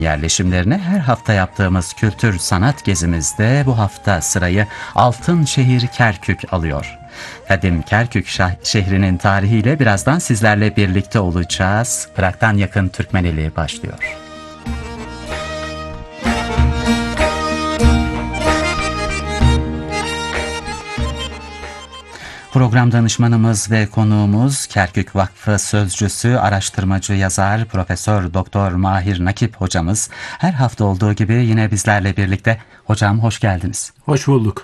Yerleşimlerini her hafta yaptığımız kültür sanat gezimizde bu hafta sırayı Altın Şehir Kerkük alıyor. Kadim Kerkük şehrinin tarihiyle birazdan sizlerle birlikte olacağız. Irak'tan yakın Türkmeneli başlıyor. Program danışmanımız ve konuğumuz Kerkük Vakfı Sözcüsü, araştırmacı, yazar, Profesör Doktor Mahir Nakip hocamız. Her hafta olduğu gibi yine bizlerle birlikte. Hocam hoş geldiniz. Hoş bulduk.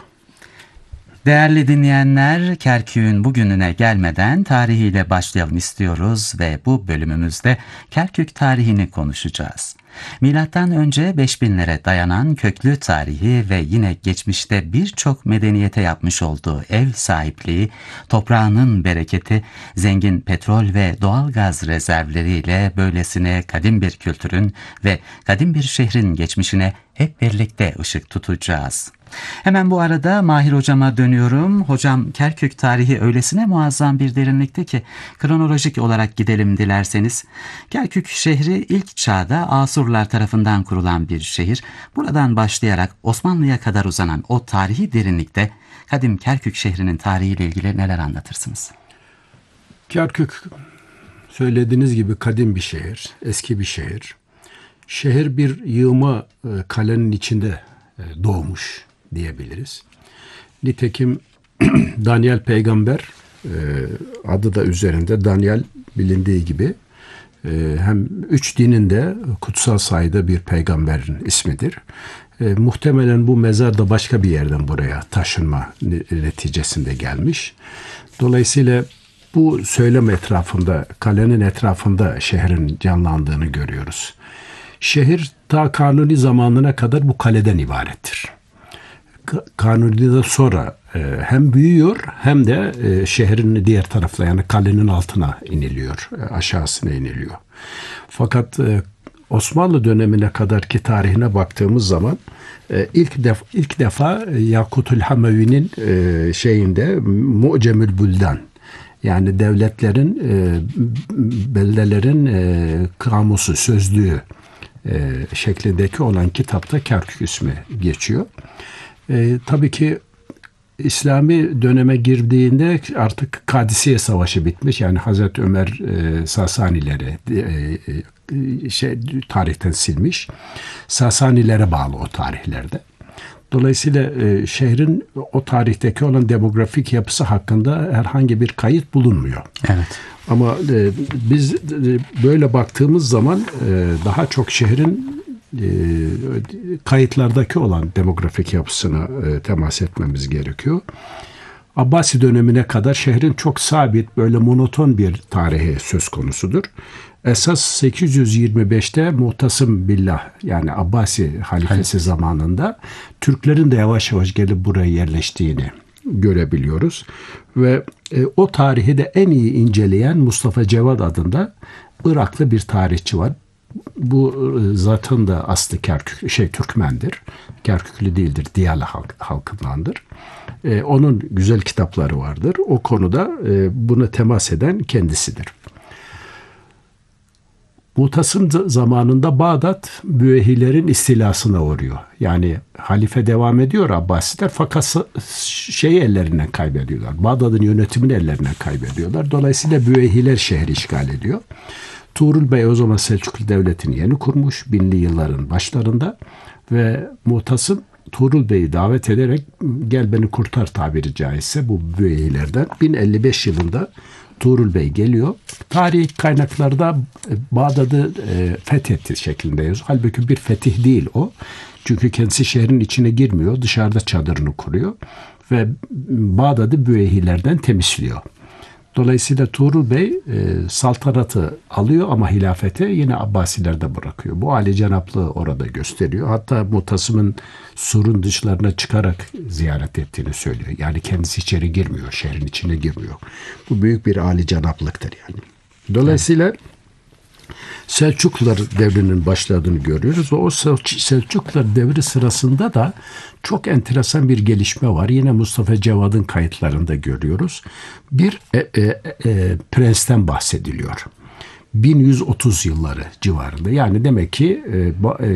Değerli dinleyenler, Kerkük'ün bugününe gelmeden tarihiyle başlayalım istiyoruz ve bu bölümümüzde Kerkük tarihini konuşacağız. Milattan önce 5000'lere dayanan köklü tarihi ve yine geçmişte birçok medeniyete yapmış olduğu ev sahipliği, toprağının bereketi, zengin petrol ve doğalgaz rezervleriyle böylesine kadim bir kültürün ve kadim bir şehrin geçmişine hep birlikte ışık tutacağız. Hemen bu arada Mahir hocama dönüyorum. Hocam, Kerkük tarihi öylesine muazzam bir derinlikte ki kronolojik olarak gidelim dilerseniz. Kerkük şehri ilk çağda Asurlar tarafından kurulan bir şehir. Buradan başlayarak Osmanlı'ya kadar uzanan o tarihi derinlikte kadim Kerkük şehrinin tarihiyle ilgili neler anlatırsınız? Kerkük, söylediğiniz gibi kadim bir şehir, eski bir şehir. Şehir bir yığma kalenin içinde doğmuş diyebiliriz. Nitekim Daniel peygamber, adı da üzerinde Daniel bilindiği gibi, hem 3 dinin de kutsal sayıda bir peygamberin ismidir. Muhtemelen bu mezar da başka bir yerden buraya taşınma neticesinde gelmiş. Dolayısıyla bu söylem etrafında, kalenin etrafında şehrin canlandığını görüyoruz. Şehir ta Kanuni zamanına kadar bu kaleden ibarettir. Kanuni'den sonra hem büyüyor hem de şehrin diğer tarafına, yani kalenin altına iniliyor, aşağısına iniliyor. Fakat Osmanlı dönemine kadarki tarihine baktığımız zaman ilk defa Yakutül Hamevi'nin Mu'cemül Buldan, yani devletlerin, beldelerin kamusu, sözlüğü şeklindeki olan kitapta Kerkük ismi geçiyor. Tabii ki İslami döneme girdiğinde artık Kadisiye Savaşı bitmiş. Yani Hazreti Ömer Sasanileri tarihten silmiş. Sasanilere bağlı o tarihlerde. Dolayısıyla şehrin o tarihteki olan demografik yapısı hakkında herhangi bir kayıt bulunmuyor. Evet. Ama biz böyle baktığımız zaman daha çok şehrin kayıtlardaki olan demografik yapısına temas etmemiz gerekiyor. Abbasi dönemine kadar şehrin çok sabit, böyle monoton bir tarihi söz konusudur. Esas 825'te Mu'tasim Billah, yani Abbasi halifesi zamanında Türklerin de yavaş yavaş gelip buraya yerleştiğini görebiliyoruz. Ve o tarihi de en iyi inceleyen Mustafa Cevat adında Iraklı bir tarihçi var. Bu zatın da aslı Türkmendir. Kerküklü değildir, Diyala halkındandır. Onun güzel kitapları vardır. O konuda buna temas eden kendisidir. Mu'tasim zamanında Bağdat Büveyhilerin istilasına uğruyor. Yani halife devam ediyor Abbasiler, fakat ellerinden kaybediyorlar. Bağdat'ın yönetimini ellerinden kaybediyorlar. Dolayısıyla Büveyhiler şehri işgal ediyor. Tuğrul Bey o zaman Selçuklu Devleti'ni yeni kurmuş 1000'li yılların başlarında ve Mu'tasim Tuğrul Bey'i davet ederek gel beni kurtar tabiri caizse bu Büveyhilerden. 1055 yılında Tuğrul Bey geliyor. Tarihi kaynaklarda Bağdat'ı fethetti şeklinde yazıyor. Halbuki bir fetih değil o. Çünkü kendisi şehrin içine girmiyor. Dışarıda çadırını kuruyor ve Bağdat'ı Büveyhilerden temizliyor. Dolayısıyla Tuğrul Bey saltanatı alıyor ama hilafete yine Abbasilerde bırakıyor. Bu âlicenaplığı orada gösteriyor. Hatta Mu'tasim'in surun dışlarına çıkarak ziyaret ettiğini söylüyor. Yani kendisi içeri girmiyor, şehrin içine girmiyor. Bu büyük bir âlicenaplıktır yani. Dolayısıyla Selçuklular devrinin başladığını görüyoruz ve o Selçuklular devri sırasında da çok enteresan bir gelişme var. Yine Mustafa Cevat'ın kayıtlarında görüyoruz. Bir prensten bahsediliyor. 1130 yılları civarında. Yani demek ki